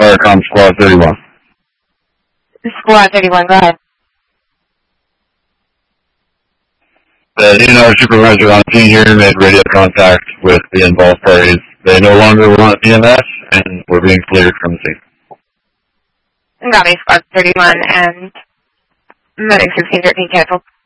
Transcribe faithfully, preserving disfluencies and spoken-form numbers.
Firecom Squad thirty-one. Squad thirty-one, go ahead. The D N R supervisor on scene here made radio contact with the involved parties. They no longer want E M S, and we're being cleared from the scene. Got me, Squad thirty-one, and Medic sixteen thirteen canceled.